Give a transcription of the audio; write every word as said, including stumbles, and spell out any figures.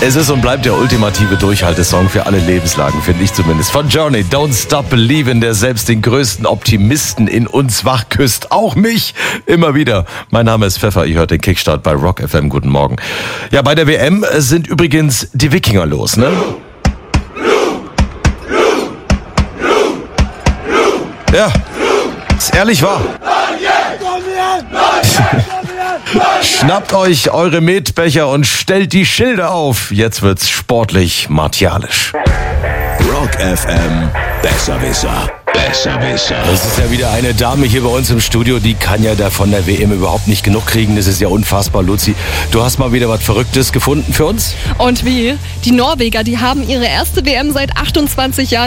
Es ist und bleibt der ultimative Durchhaltesong für alle Lebenslagen, finde ich zumindest. Von Journey, Don't Stop Believin', der selbst den größten Optimisten in uns wachküsst. Auch mich immer wieder. Mein Name ist Pfeffer, ihr hört den Kickstart bei Rock F M. Guten Morgen. Ja, bei der W M sind übrigens die Wikinger los, ne? Ja, ist ehrlich wahr. Schnappt euch eure Metbecher und stellt die Schilder auf. Jetzt wird's sportlich martialisch. Rock F M, Besserwisser, Besserwisser. Das ist ja wieder eine Dame hier bei uns im Studio, die kann ja da von der W M überhaupt nicht genug kriegen. Das ist ja unfassbar, Luzi. Du hast mal wieder was Verrücktes gefunden für uns? Und wie? Die Norweger, die haben ihre erste W M seit achtundzwanzig Jahren